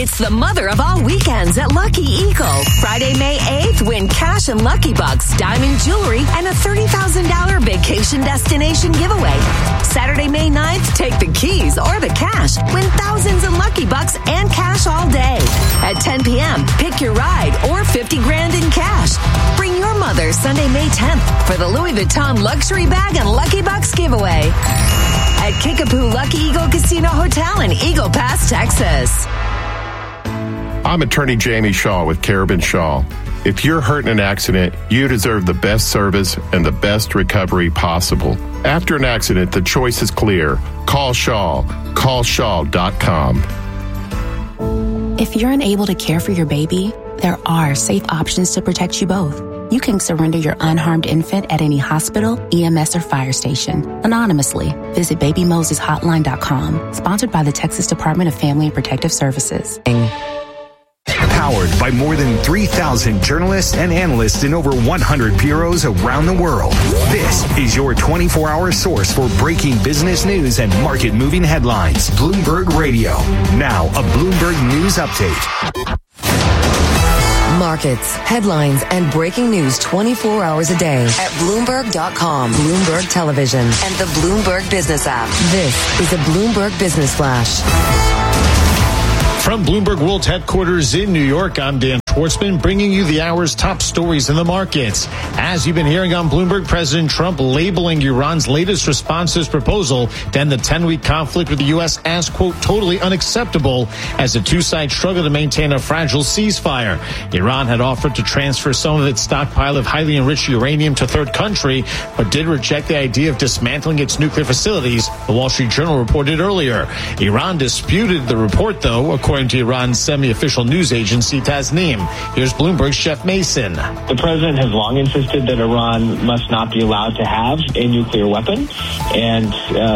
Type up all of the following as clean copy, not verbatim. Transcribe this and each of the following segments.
It's the mother of all weekends at Lucky Eagle. Friday, May 8th, win cash and Lucky Bucks, diamond jewelry, and a $30,000 vacation destination giveaway. Saturday, May 9th, take the keys or the cash. Win thousands in Lucky Bucks and cash all day. At 10 p.m., pick your ride or $50,000 in cash. Bring your mother Sunday, May 10th for the Louis Vuitton luxury bag and Lucky Bucks giveaway. At Kickapoo Lucky Eagle Casino Hotel in Eagle Pass, Texas. I'm attorney Jamie Shaw with Carabin Shaw. If you're hurt in an accident, you deserve the best service and the best recovery possible. After an accident, the choice is clear. Call Shaw. CallShaw.com. If you're unable to care for your baby, there are safe options to protect you both. You can surrender your unharmed infant at any hospital, EMS, or fire station anonymously. Visit BabyMosesHotline.com. Sponsored by the Texas Department of Family and Protective Services. Powered by more than 3,000 journalists and analysts in over 100 bureaus around the world. This is your 24-hour source for breaking business news and market-moving headlines. Bloomberg Radio. Now, a Bloomberg News Update. Markets, headlines, and breaking news 24 hours a day at Bloomberg.com, Bloomberg Television, and the Bloomberg Business app. This is a Bloomberg Business Flash. From Bloomberg World Headquarters in New York, I'm Dan Schwartzman, bringing you the hour's top stories in the markets. As you've been hearing on Bloomberg, President Trump labeling Iran's latest response to his proposal to end the 10-week conflict with the U.S. as, quote, totally unacceptable as the two sides struggle to maintain a fragile ceasefire. Iran had offered to transfer some of its stockpile of highly enriched uranium to a third country, but did reject the idea of dismantling its nuclear facilities, the Wall Street Journal reported earlier. Iran disputed the report, though, according to Iran's semi-official news agency Tasnim. Here's Bloomberg's Jeff Mason. The president has long insisted that Iran must not be allowed to have a nuclear weapon. And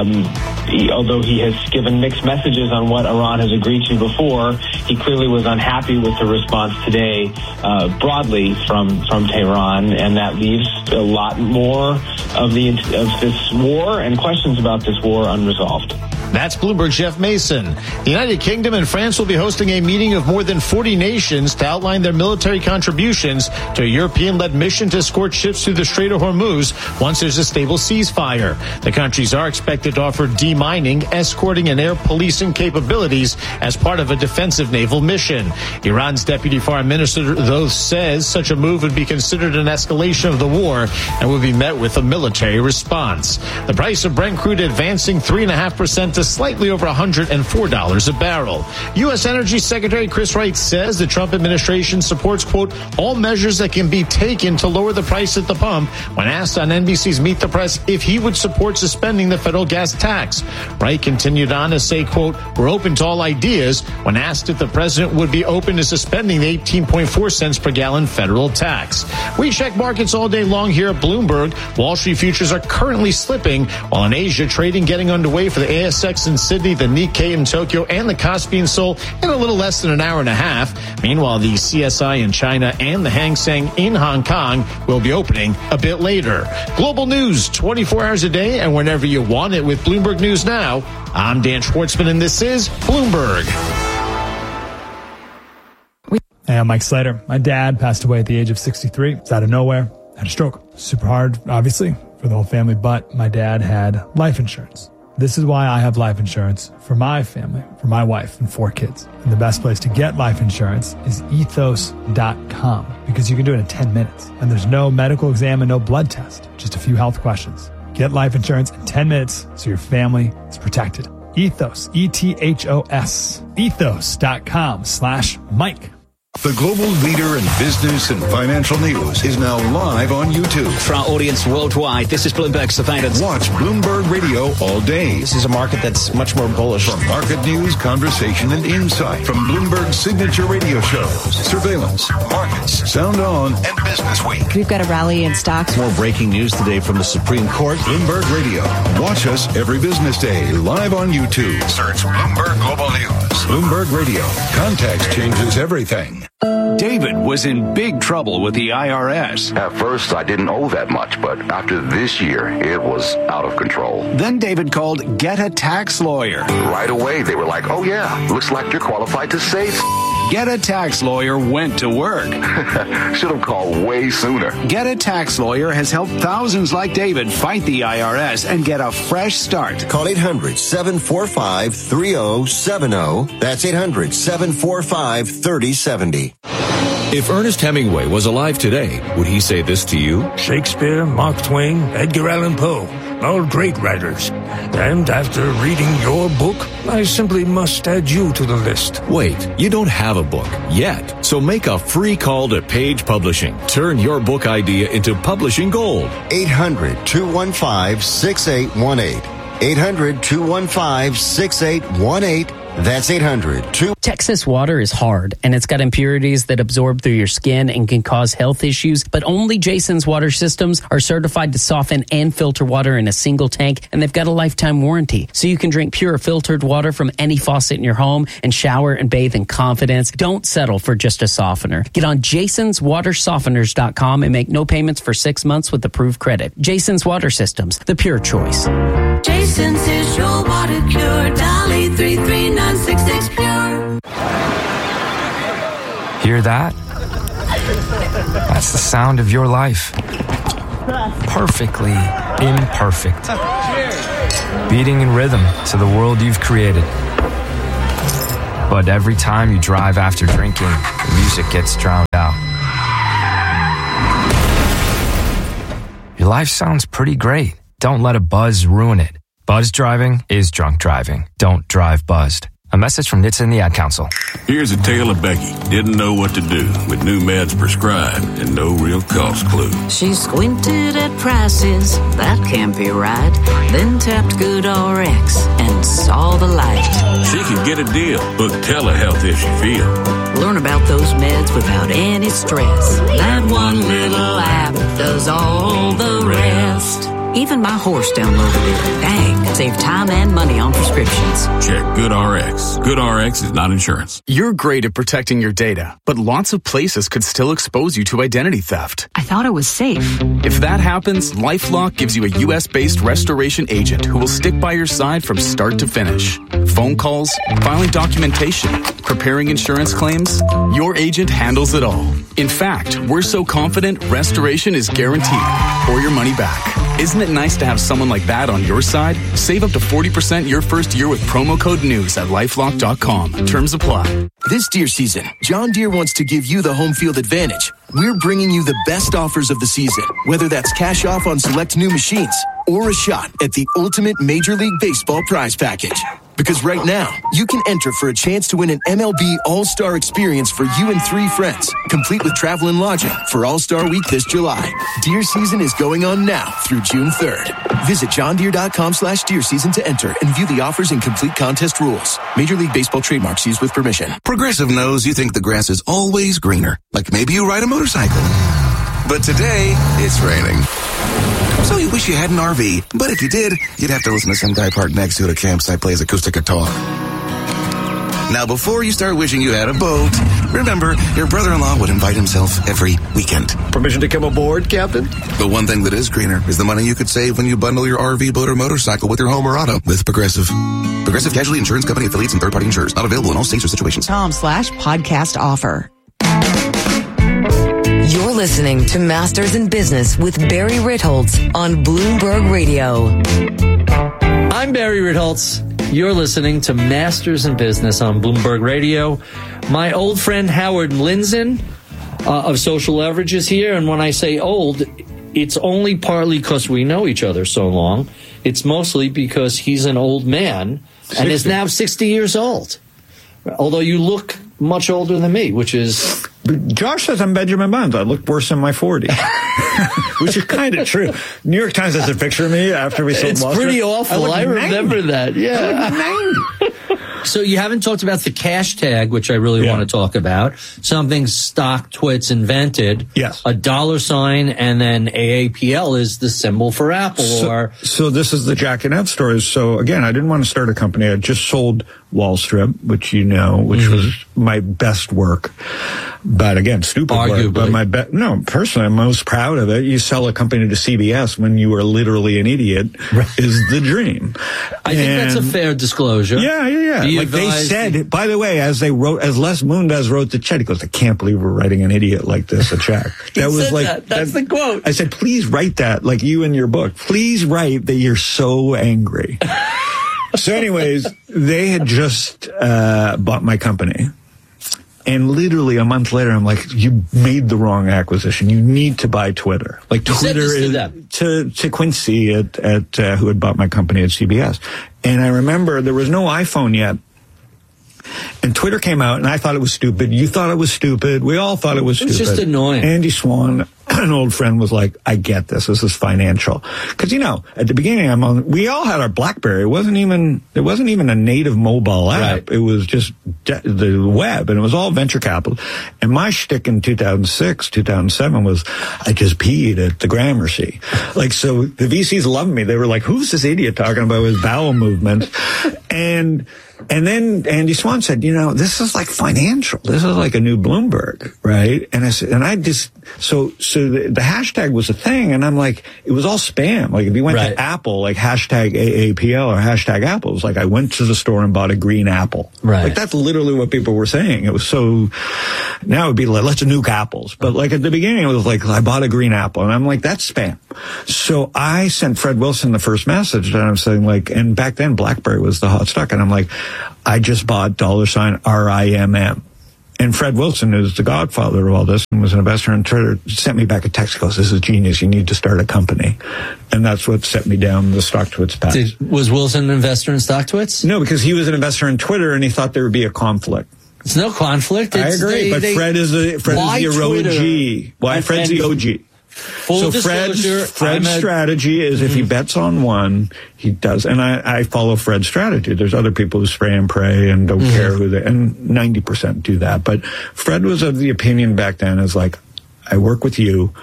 although he has given mixed messages on what Iran has agreed to before, he clearly was unhappy with the response today broadly from Tehran. And that leaves a lot more of this war and questions about this war unresolved. That's Bloomberg's Jeff Mason. The United Kingdom and France will be hosting a meeting of more than 40 nations to outline their military contributions to a European-led mission to escort ships through the Strait of Hormuz once there's a stable ceasefire. The countries are expected to offer demining, escorting, and air policing capabilities as part of a defensive naval mission. Iran's deputy foreign minister, though, says such a move would be considered an escalation of the war and would be met with a military response. The price of Brent crude advancing 3.5% to slightly over $104 a barrel. U.S. Energy Secretary Chris Wright says the Trump administration supports, quote, all measures that can be taken to lower the price at the pump when asked on NBC's Meet the Press if he would support suspending the federal gas tax. Wright continued on to say, quote, we're open to all ideas when asked if the president would be open to suspending the 18.4 cents per gallon federal tax. We check markets all day long here at Bloomberg. Wall Street futures are currently slipping, while in Asia, trading getting underway for the ASX in Sydney, the Nikkei in Tokyo, and the Kospi in Seoul in a little less than an hour and a half. Meanwhile, the CSI in China and the Hang Seng in Hong Kong will be opening a bit later. Global news 24 hours a day and whenever you want it with Bloomberg News Now. I'm Dan Schwartzman, and this is Bloomberg. Hey, I'm Mike Slater. My dad passed away at the age of 63. It's out of nowhere. Had a stroke. Super hard, obviously, for the whole family, but my dad had life insurance. This is why I have life insurance for my family, for my wife and 4 kids. And the best place to get life insurance is ethos.com, because you can do it in 10 minutes. And there's no medical exam and no blood test, just a few health questions. Get life insurance in 10 minutes so your family is protected. Ethos, E-T-H-O-S, ethos.com/Mike. The global leader in business and financial news is now live on YouTube. For our audience worldwide, this is Bloomberg Surveillance. Watch Bloomberg Radio all day. This is a market that's much more bullish. From market news, conversation, and insight. From Bloomberg's signature radio shows, Surveillance, Markets, Sound On, and Business Week. We've got a rally in stocks. More breaking news today from the Supreme Court. Bloomberg Radio. Watch us every business day live on YouTube. Search Bloomberg Global News. Bloomberg Radio. Context changes everything. David was in big trouble with the IRS. At first, I didn't owe that much, but after this year, it was out of control. Then David called Get a Tax Lawyer. Right away, they were like, oh yeah, looks like you're qualified to save. Get a Tax Lawyer went to work. Should have called way sooner. Get a Tax Lawyer has helped thousands like David fight the IRS and get a fresh start. Call 800-745-3070. That's 800-745-3070. If Ernest Hemingway was alive today, would he say this to you? Shakespeare, Mark Twain, Edgar Allan Poe, all great writers. And after reading your book, I simply must add you to the list. Wait, you don't have a book yet. So make a free call to Page Publishing. Turn your book idea into publishing gold. 800-215-6818. 800-215-6818. That's 800-2. Texas water is hard, and it's got impurities that absorb through your skin and can cause health issues, but only Jason's water systems are certified to soften and filter water in a single tank, and they've got a lifetime warranty. So you can drink pure filtered water from any faucet in your home and shower and bathe in confidence. Don't settle for just a softener. Get on jasonswatersofteners.com and make no payments for 6 months with approved credit. Jason's Water Systems, the pure choice. Jason's is your water cure. Dolly 33966 pure. Hear that? That's the sound of your life. Perfectly imperfect. Beating in rhythm to the world you've created. But every time you drive after drinking, the music gets drowned out. Your life sounds pretty great. Don't let a buzz ruin it. Buzz driving is drunk driving. Don't drive buzzed. A message from NHTSA and the Ad Council. Here's a tale of Becky. Didn't know what to do with new meds prescribed and no real cost clue. She squinted at prices, that can't be right. Then tapped GoodRx and saw the light. She could get a deal. Book telehealth if she feel. Learn about those meds without any stress. That one little app does all the rest. Even my horse downloaded it. Dang, save time and money on prescriptions. Check GoodRx. GoodRx is not insurance. You're great at protecting your data, but lots of places could still expose you to identity theft. I thought it was safe. If that happens, LifeLock gives you a U.S.-based restoration agent who will stick by your side from start to finish. Phone calls, filing documentation, preparing insurance claims, your agent handles it all. In fact, we're so confident restoration is guaranteed or your money back. Isn't it nice to have someone like that on your side? Save up to 40% your first year with promo code NEWS at LifeLock.com. Terms apply. This Deere season, John Deere wants to give you the home field advantage. We're bringing you the best offers of the season, whether that's cash off on select new machines or a shot at the ultimate Major League Baseball prize package. Because right now, you can enter for a chance to win an MLB All-Star experience for you and 3 friends, complete with travel and lodging for All-Star Week this July. Deer season is going on now through June 3rd. Visit johndeere.com/deer season to enter and view the offers and complete contest rules. Major League Baseball trademarks used with permission. Progressive knows you think the grass is always greener, like maybe you ride a motorcycle. But today, it's raining. So you wish you had an RV, but if you did, you'd have to listen to some guy parked next to it at a campsite play his acoustic guitar. Now, before you start wishing you had a boat, remember, your brother-in-law would invite himself every weekend. Permission to come aboard, Captain? The one thing that is greener is the money you could save when you bundle your RV, boat, or motorcycle with your home or auto with Progressive. Progressive Casualty Insurance Company affiliates and third-party insurers. Not available in all states or situations. .com/podcast offer. You're listening to Masters in Business with Barry Ritholtz on Bloomberg Radio. I'm Barry Ritholtz. You're listening to Masters in Business on Bloomberg Radio. My old friend Howard Lindzon of Social Leverage is here, and when I say old, it's only partly because we know each other so long. It's mostly because he's an old man and is now 60 years old. Although you look much older than me, which is... Josh says I'm Benjamin Buns. I look worse in my 40s. Which is kind of true. New York Times has a picture of me after we sold Wall Street. It's pretty awful. I remember that. Yeah. I look 90. So you haven't talked about the hashtag, which I really want to talk about. Something StockTwits invented. Yes. A $, and then AAPL is the symbol for Apple. So this is the Jack and Ed story. So again, I didn't want to start a company. I just sold Wall Strip, which which was my best work. But again, stupid work. But personally, I'm most proud of it. You sell a company to CBS when you are literally an idiot is the dream. I think that's a fair disclosure. Yeah. Like they said, by the way, as Les Moonves wrote the check, he goes, I can't believe we're writing an idiot like this a check. That's the quote. I said, please write that, like you in your book. Please write that you're so angry. So anyways, they had just bought my company. And literally a month later, I'm like, you made the wrong acquisition. You need to buy Twitter. Like Twitter is to Quincy at who had bought my company at CBS. And I remember there was no iPhone yet. And Twitter came out, and I thought it was stupid. You thought it was stupid. We all thought it was stupid. It's just annoying. Andy Swan, an old friend, was like, I get this. This is financial. Because, at the beginning, we all had our BlackBerry. It wasn't even a native mobile app. Right. It was just the web, and it was all venture capital. And my shtick in 2006, 2007 was, I just peed at the Gramercy. So the VCs loved me. They were like, who's this idiot talking about his bowel movement? And then Andy Swan said, this is like financial. This is like a new Bloomberg, right? And so the hashtag was a thing, and I'm like, it was all spam. Like if you went to Apple, like hashtag AAPL or hashtag Apple, it was like I went to the store and bought a green apple. Right. Like that's literally what people were saying. It was so, now it would be like, let's nuke apples. But like at the beginning, it was like, I bought a green apple. And I'm like, that's spam. So I sent Fred Wilson the first message, and I'm saying like, and back then BlackBerry was the hot stock, and I'm like, I just bought $RIMM. And Fred Wilson, who's the godfather of all this and was an investor in Twitter, sent me back a text, goes, this is genius. You need to start a company. And that's what set me down the StockTwits path. Was Wilson an investor in StockTwits? No, because he was an investor in Twitter, and he thought there would be a conflict. It's no conflict. I agree, but Fred is the OG. Why? Fred's the OG. Full disclosure, Fred's strategy is if he bets on one, he does. And I follow Fred's strategy. There's other people who spray and pray and don't care who they, and 90% do that. But Fred was of the opinion back then is like, I work with you.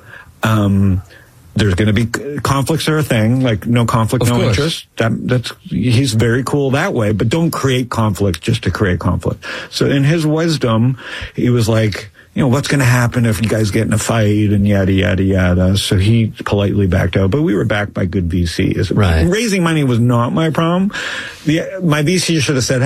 There's going to be conflicts are a thing, like no conflict, no interest. He's very cool that way, but don't create conflict just to create conflict. So in his wisdom, he was like, what's going to happen if you guys get in a fight and yada, yada, yada. So he politely backed out, but we were backed by good VCs. Right. Raising money was not my problem. My VC should have said,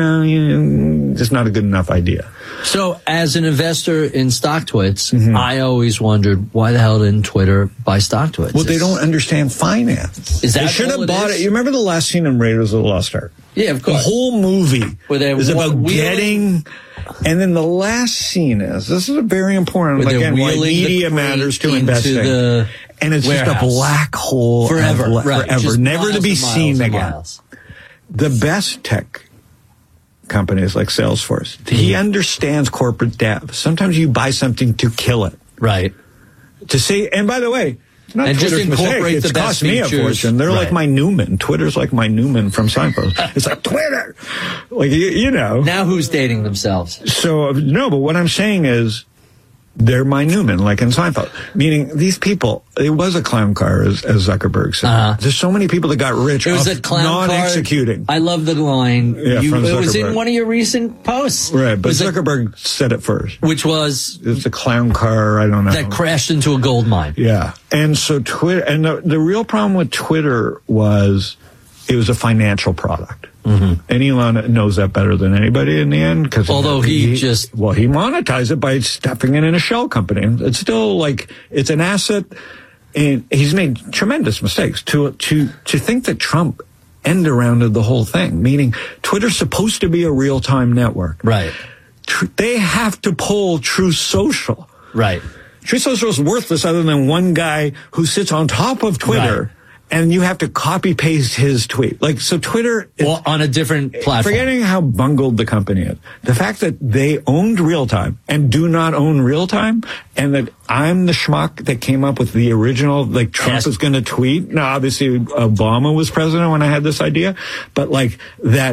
Aaron, it's not a good enough idea. So as an investor in StockTwits, I always wondered, why the hell didn't Twitter buy StockTwits? Well, they don't understand finance. Is that they should have bought it. You remember the last scene in Raiders of the Lost Ark? Yeah, of course. The whole movie is about getting, and then the last scene this is a very important, again, why media matters to investing. And it's just a black hole forever, forever, never to be seen again. The best tech companies like Salesforce, he understands corporate dev. Sometimes you buy something to kill it. Right. To say, and by the way, it's not and Twitter's just incorporate mistake. It's cost me a fortune. They're like my Newman. Twitter's like my Newman from Seinfeld. It's like Twitter. Like, Now who's dating themselves? So, no, but what I'm saying is, they're my Newman, like in Seinfeld. Meaning, these people, it was a clown car, as Zuckerberg said. There's so many people that got rich off not executing. I love the line. Yeah, it was in one of your recent posts. Right, but Zuckerberg said it first. Which was? It's a clown car, I don't know. That crashed into a gold mine. Yeah. And so Twitter, and the real problem with Twitter was, it was a financial product. And Elon knows that better than anybody in the end. Because although he monetized it by stuffing it in a shell company. It's still like, it's an asset, and he's made tremendous mistakes. To think that Trump end-arounded the whole thing, meaning Twitter's supposed to be a real-time network. Right. They have to pull Truth Social. Right. Truth Social is worthless other than one guy who sits on top of Twitter. Right. And you have to copy paste his tweet. Like, so Twitter is, on a different platform. Forgetting how bungled the company is. The fact that they owned real time and do not own real time, and that I'm the schmuck that came up with the original, like Trump is going to tweet. Now, obviously Obama was president when I had this idea, but like that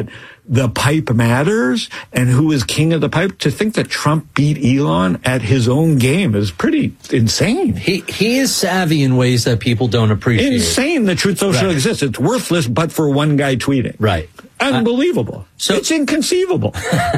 the pipe matters and who is king of the pipe. To think that Trump beat Elon at his own game is pretty insane. He is savvy in ways that people don't appreciate. Insane that Truth Social exists. It's worthless but for one guy tweeting. Right. Unbelievable. It's inconceivable.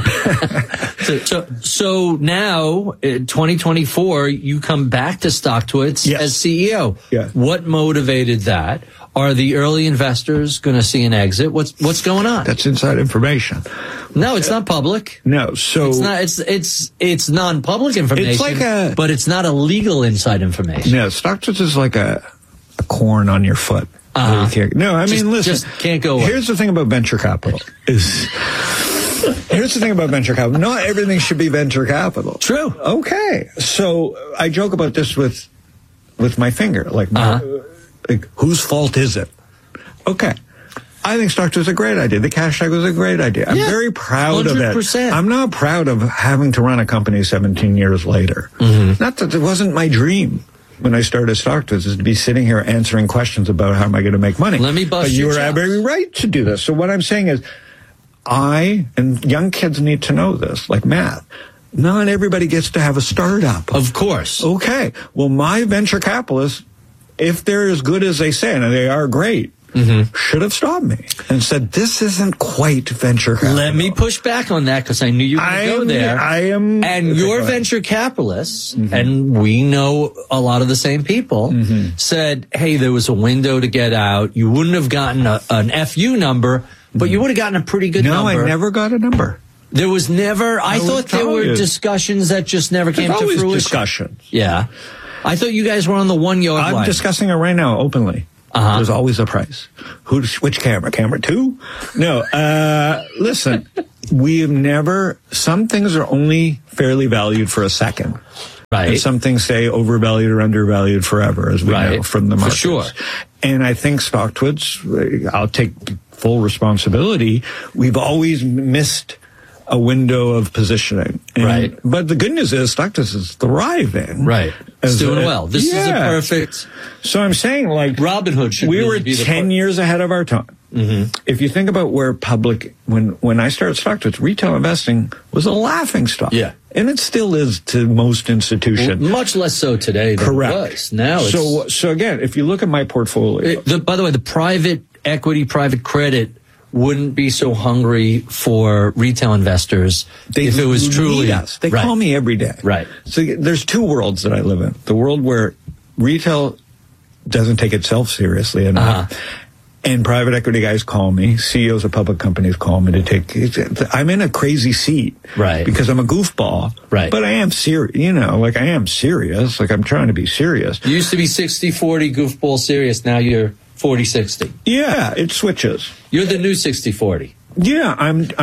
So now, 2024, you come back to StockTwits as CEO. Yeah. What motivated that? Are the early investors going to see an exit? What's going on? That's inside information. No, it's not public. No, so it's non-public information. It's like but it's not a legal inside information. No, StockTwits is like a corn on your foot. No, I mean, listen. Just can't go away. Here's the thing about venture capital Not everything should be venture capital. True. Okay. So I joke about this with my finger. Like whose fault is it? Okay. I think StockTwits was a great idea. The cash tag was a great idea. I'm very proud 100%. Of it. I'm not proud of having to run a company 17 years later. Not that it wasn't my dream. When I started StockTwits, is to be sitting here answering questions about how am I going to make money. Let me bust you your were chops. very right to do this. So what I'm saying is, and young kids need to know this, like math. Not everybody gets to have a startup. Of course. Okay. Well, my venture capitalists, if they're as good as they say, and they are great, should have stopped me and said, this isn't quite venture capital. Let me push back on that because I knew you were going to go there. And your venture capitalists, and we know a lot of the same people, said, hey, there was a window to get out. You wouldn't have gotten an FU number, but you would have gotten a pretty good number. No, I never got a number. There was never, I thought there were discussions that just never came to fruition. Discussions. Yeah. I thought you guys were on the 1 yard line. I'm discussing it right now openly. There's always a price. Which camera? Camera 2? No. Listen, we have never. Some things are only fairly valued for a second, right? And some things say overvalued or undervalued forever, as we know from the markets. For sure. And I think StockTwits. I'll take full responsibility. We've always missed a window of positioning. Right. But the good news is StockTwits is thriving. Right. It's doing well. This is a perfect. So I'm saying, like, Robinhood should we really were be 10 years ahead of our time. If you think about where public, when I started StockTwits, retail investing was a laughing stock. Yeah. And it still is to most institutions. Well, much less so today than Correct. it was. Now it's. So again, if you look at my portfolio. By the way, the private equity, private credit wouldn't be so hungry for retail investors if it was truly us. They call me every day. Right. So there's two worlds that I live in. The world where retail doesn't take itself seriously enough. And private equity guys call me, CEOs of public companies call me to take. I'm in a crazy seat, right? Because I'm a goofball, right? But I am serious, I am serious. Like I'm trying to be serious. You used to be 60-40 goofball serious. Now you're 40-60. Yeah, it switches. You're the new 60-40. Yeah,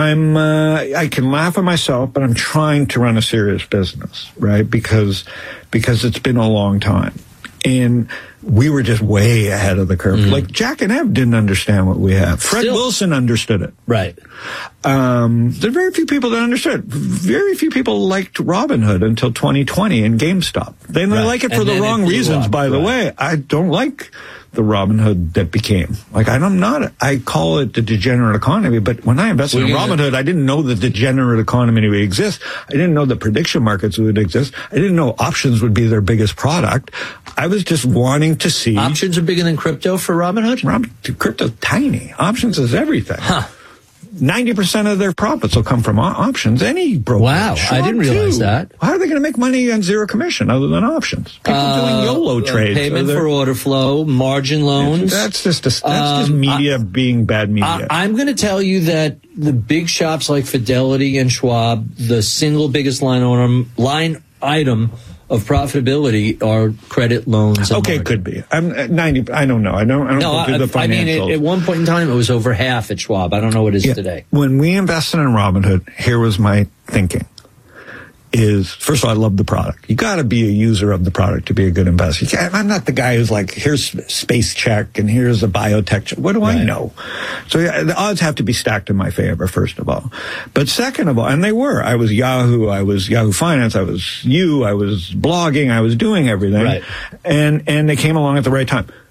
I can laugh at myself, but I'm trying to run a serious business, right? Because it's been a long time. And we were just way ahead of the curve. Like Jack and Ev didn't understand what we have. Fred Wilson understood it. Right. There are very few people that understood. Very few people liked Robinhood until 2020 and GameStop. They like it for the wrong reasons, by the way. I don't like the Robinhood that became. Like, I call it the degenerate economy, but when I invested in Robinhood, I didn't know the degenerate economy would exist. I didn't know the prediction markets would exist. I didn't know options would be their biggest product. I was just wanting to see. Options are bigger than crypto for Robinhood? Crypto's tiny. Options is everything. 90% of their profits will come from options. Any broker. Wow, I didn't realize that. How are they going to make money on zero commission other than options? People doing YOLO trades. Payment for order flow, margin loans. That's just media being bad media. I'm going to tell you that the big shops like Fidelity and Schwab, the single biggest line item of profitability are credit loans. Okay, could be. I'm 90. I don't know. I don't do the financials. I mean, at one point in time, it was over half at Schwab. I don't know what it is today. When we invested in Robinhood, here was my thinking. First of all, I love the product. You got to be a user of the product to be a good investor. I'm not the guy who's like, here's space check and here's a biotech check. What do I know? So the odds have to be stacked in my favor, first of all. But second of all, and they were. I was Yahoo, I was Yahoo Finance, I was I was blogging, I was doing everything. Right. And they came along at the right time.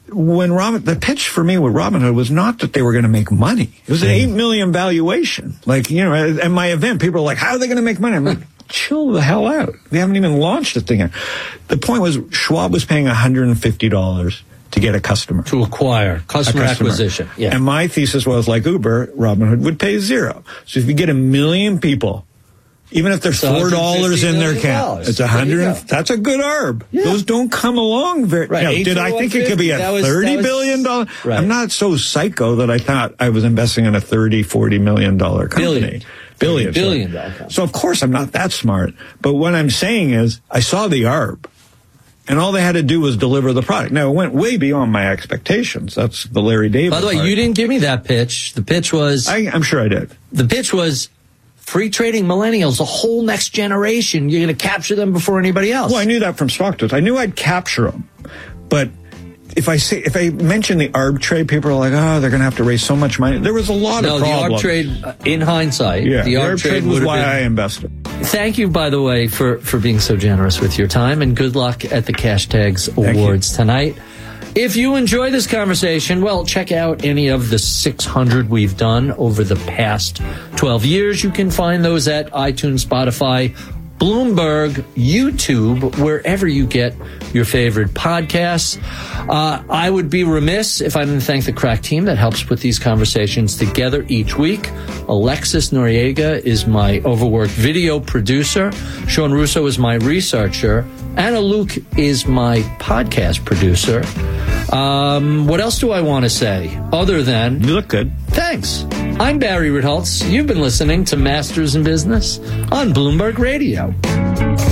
when the pitch for me with Robinhood was not that they were going to make money. It was an $8 million valuation. Like, you know, at my event, people are like, how are they going to make money? I'm like, chill the hell out. They haven't even launched the thing yet. The point was Schwab was paying $150 to get a customer. To acquire. Customer acquisition. Yeah. And my thesis was, like Uber, Robinhood would pay $0. So if you get 1 million people, even if there's $4 in their account, it's $100. That's a good arb. Yeah. Those don't come along very. Right. You know, did I think it could be a $30 billion? Right. I'm not so psycho that I thought I was investing in a $30-40 million company. Billion dollar company. So of course I'm not that smart. But what I'm saying is, I saw the arb, and all they had to do was deliver the product. Now it went way beyond my expectations. That's the Larry David. By the way, part. You didn't give me that pitch. The pitch was. I'm sure I did. The pitch was. Free trading millennials, the whole next generation. You're going to capture them before anybody else. Well, I knew that from StockTwits. I knew I'd capture them. But if I mention the arb trade, people are like, oh, they're going to have to raise so much money. There was a lot of problems. The arb trade, in hindsight, the arb trade was why I invested. Thank you, by the way, for being so generous with your time, and good luck at the Cash Tags Awards tonight. If you enjoy this conversation, well, check out any of the 600 we've done over the past 12 years. You can find those at iTunes, Spotify, Bloomberg, YouTube, wherever you get your favorite podcasts. I would be remiss if I didn't thank the crack team that helps put these conversations together each week. Alexis Noriega is my overworked video producer. Sean Russo is my researcher. Anna Luke is my podcast producer. What else do I want to say other than... You look good. Thanks. I'm Barry Ritholtz. You've been listening to Masters in Business on Bloomberg Radio.